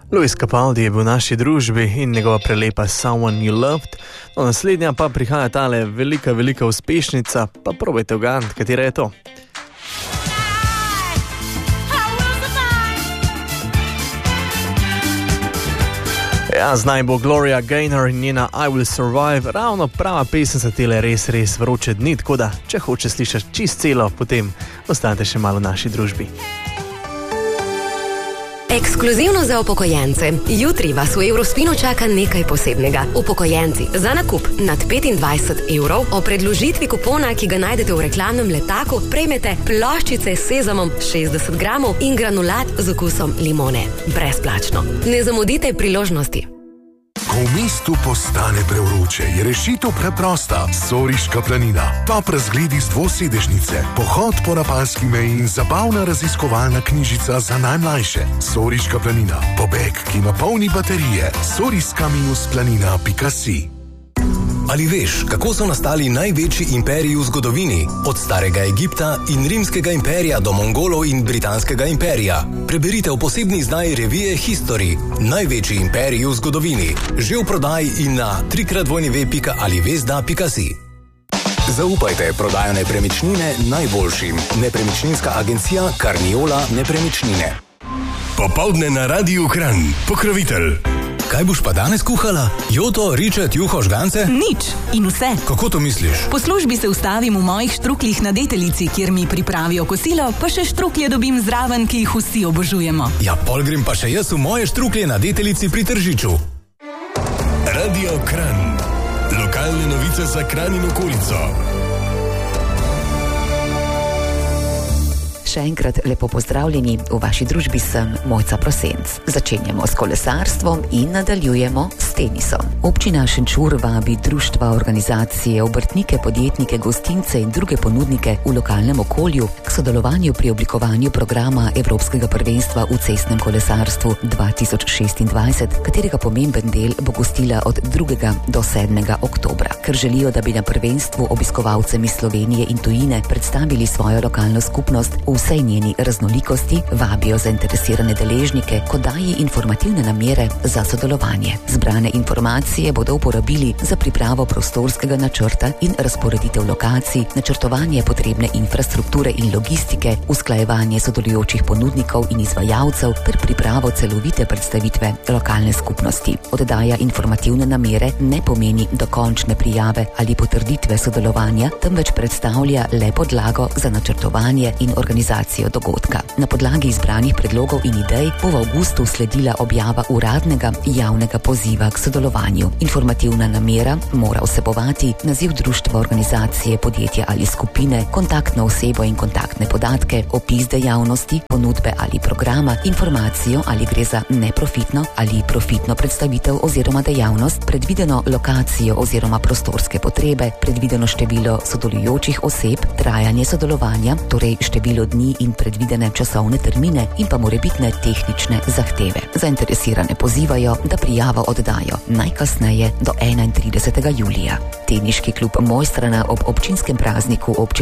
Luis Capaldi je bil v naši družbi in njegova prelepa Someone You Loved. No, naslednja pa prihaja tale velika uspešnica, pa probajte ugant, katera je to. Ja, znaj bo Gloria Gaynor in njena I Will Survive, ravno prava pesem za tele res vroče dni, tako da, če hoče slišati čist celo, potem ostanete še malo v naši družbi. Ekskluzivno za upokojence. Jutri vas v Eurospinu čaka nekaj posebnega. Upokojenci za nakup nad 25 evrov o predložitvi kupona, ki ga najdete v reklamnem letaku, prejmete ploščice s sezamom 60 gramov in granulat z okusom limone. Brezplačno. Ne zamudite priložnosti. Ko v mestu postane prevroče, je rešitev preprosta. Soriška planina. Top razgledi z dvosedežnice, pohod po Rapalski meji in zabavna raziskovalna knjižica za najmlajše. Soriška planina. Pobeg, ki napolni baterije. soriska-planina.si. Ali veš, kako so nastali največji imperiji v zgodovini? Od starega Egipta in rimskega imperija do Mongolov in britanskega imperija. Preberite v posebni izdaji revije History. Največji imperiji v zgodovini. Že v prodaji in na www.alivesda.si. Zaupajte prodajo nepremičnine najboljšim. Nepremičninska agencija Carniola Nepremičnine. Popoldne na Radiu Kranj. Pokrovitelj. Kaj boš pa danes kuhala? Joto, ričet, juho, žgance? Nič in vse. Kako to misliš? Po službi se ustavim v mojih štrukljih na Deteljici, kjer mi pripravijo kosilo, pa še štruklje dobim zraven, ki jih vsi obožujemo. Ja, pol grem pa še jaz v moje štruklje na Deteljici pri Tržiču. Radio Kranj. Lokalne novice za Kranj in okolico. Še enkrat lepo pozdravljeni, v vaši družbi sem Mojca Prosenc. Začenjamo s kolesarstvom in nadaljujemo s tenisom. Občina Šenčur vabi društva, organizacije, obrtnike, podjetnike, gostince in druge ponudnike v lokalnem okolju k sodelovanju pri oblikovanju programa Evropskega prvenstva v cestnem kolesarstvu 2026, katerega pomemben del bo gostila od 2. do 7. oktobra. Ker želijo, da bi na prvenstvu obiskovalcem iz Slovenije in tujine predstavili svojo lokalno skupnost v vsej njeni raznolikosti, vabijo zainteresirane deležnike, ko daji informativne namere za sodelovanje. Zbrane informacije bodo uporabili za pripravo prostorskega načrta in razporeditev lokacij, načrtovanje potrebne infrastrukture in logistike, usklajevanje sodelujočih ponudnikov in izvajalcev ter pripravo celovite predstavitve lokalne skupnosti. Oddaja informativne namere ne pomeni dokončne prijave ali potrditve sodelovanja, temveč predstavlja le podlago za načrtovanje in organizacijo dogodka. Na podlagi izbranih predlogov in idej bo v avgustu sledila objava uradnega javnega poziva k sodelovanju. Informativna namera mora vsebovati naziv društva, organizacije, podjetja ali skupine, kontaktno osebo in kontaktne podatke, opis dejavnosti, ponudbe ali programa, informacijo ali gre za neprofitno ali profitno predstavitev oziroma dejavnost, predvideno lokacijo oziroma prostorske potrebe, predvideno število sodelujočih oseb, trajanje sodelovanja, torej število dni in predvidene časovne termine in pa morebitne tehnične zahteve. Zainteresirane pozivajo, da prijavo oddajo najkasneje do 31. julija. Teniški klub Mojstrana ob občinskem prazniku občine